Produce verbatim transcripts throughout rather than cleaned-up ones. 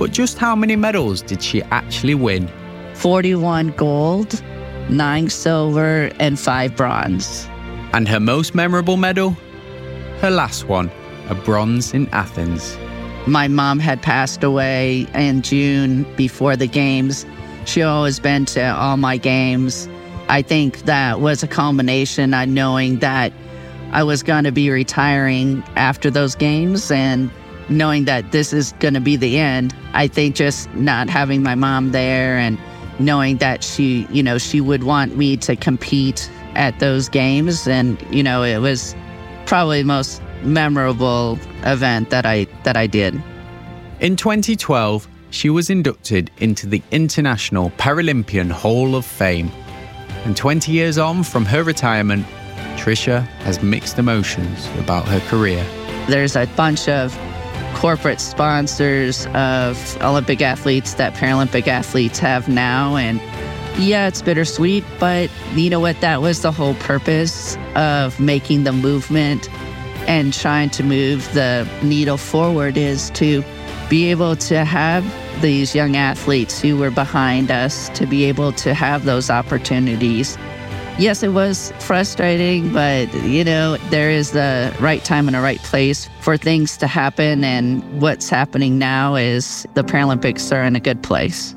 But just how many medals did she actually win? forty-one gold, nine silver, and five bronze. And her most memorable medal? Her last one, a bronze in Athens. My mom had passed away in June before the games. She always been to all my games. I think that was a culmination on knowing that I was going to be retiring after those games and knowing that this is going to be the end. I think just not having my mom there and knowing that she, you know, she would want me to compete at those games. And, you know, it was probably the most memorable event that I that I did. In twenty twelve, she was inducted into the International Paralympian Hall of Fame. And twenty years on from her retirement, Tricia has mixed emotions about her career. There's a bunch of corporate sponsors of Olympic athletes that Paralympic athletes have now. And yeah, it's bittersweet, but you know what? That was the whole purpose of making the movement and trying to move the needle forward, is to be able to have these young athletes who were behind us to be able to have those opportunities. Yes, it was frustrating, but, you know, there is the right time and a right place for things to happen. And what's happening now is the Paralympics are in a good place.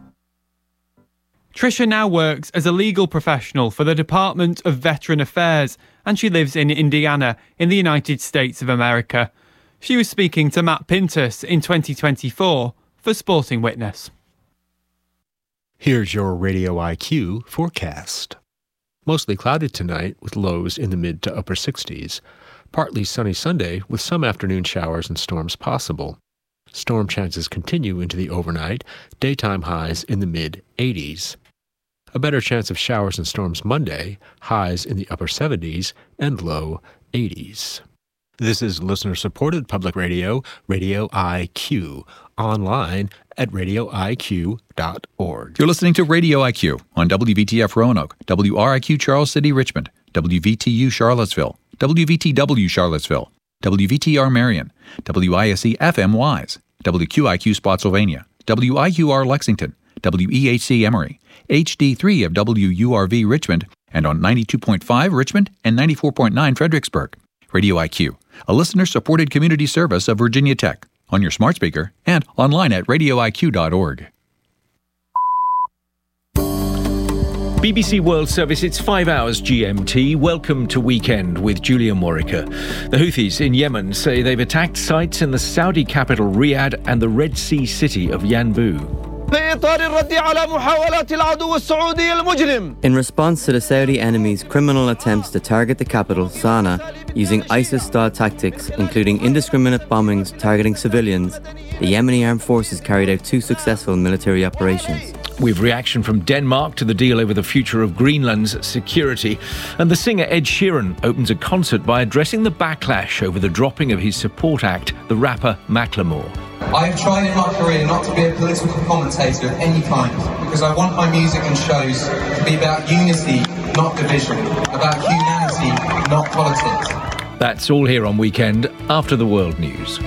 Tricia now works as a legal professional for the Department of Veteran Affairs, and she lives in Indiana in the United States of America. She was speaking to Matt Pintus in twenty twenty-four for Sporting Witness. Here's your Radio I Q forecast. Mostly cloudy tonight with lows in the mid to upper sixties. Partly sunny Sunday with some afternoon showers and storms possible. Storm chances continue into the overnight, daytime highs in the mid eighties. A better chance of showers and storms Monday, highs in the upper seventies and low eighties. This is listener-supported public radio, Radio I Q, online at radio I Q dot org. You're listening to Radio I Q on W V T F Roanoke, W R I Q Charles City Richmond, W V T U Charlottesville, W V T W Charlottesville, W V T R Marion, W I S E F M Wise, W Q I Q Spotsylvania, W I Q R Lexington, W E H C Emory, H D three of W U R V Richmond, and on ninety-two point five Richmond and ninety-four point nine Fredericksburg. Radio I Q, a listener-supported community service of Virginia Tech, on your smart speaker and online at radio I Q dot org. B B C World Service, it's five hours G M T. Welcome to Weekend with Julian Morica. The Houthis in Yemen say they've attacked sites in the Saudi capital Riyadh and the Red Sea city of Yanbu. In response to the Saudi enemy's criminal attempts to target the capital, Sana'a, using ISIS-style tactics, including indiscriminate bombings targeting civilians, the Yemeni armed forces carried out two successful military operations. We've reaction from Denmark to the deal over the future of Greenland's security. And the singer Ed Sheeran opens a concert by addressing the backlash over the dropping of his support act, the rapper Macklemore. I have tried in my career not to be a political commentator of any kind, because I want my music and shows to be about unity, not division, about humanity, not politics. That's all here on Weekend after the world news.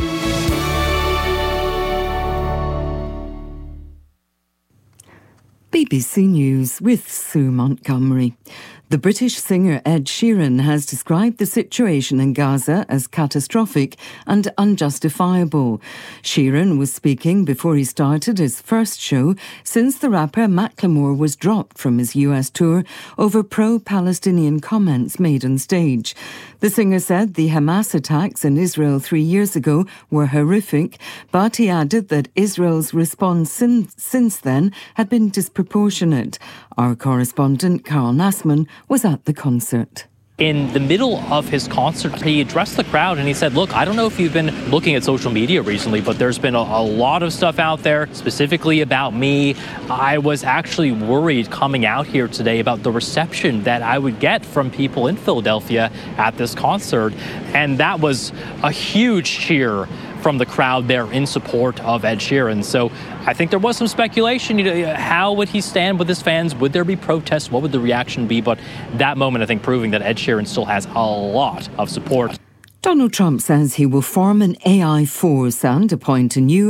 B B C News with Sue Montgomery. The British singer Ed Sheeran has described the situation in Gaza as catastrophic and unjustifiable. Sheeran was speaking before he started his first show since the rapper Macklemore was dropped from his U S tour over pro-Palestinian comments made on stage. The singer said the Hamas attacks in Israel three years ago were horrific, but he added that Israel's response since, since then had been disproportionate. Our correspondent Carl Nassman was at the concert. In the middle of his concert, he addressed the crowd and he said, look, I don't know if you've been looking at social media recently, but there's been a, a lot of stuff out there specifically about me. I was actually worried coming out here today about the reception that I would get from people in Philadelphia at this concert. And that was a huge cheer from the crowd there in support of Ed Sheeran. So I think there was some speculation, you know, how would he stand with his fans? Would there be protests? What would the reaction be? But that moment, I think, proving that Ed Sheeran still has a lot of support. Donald Trump says he will form an A I force and appoint a new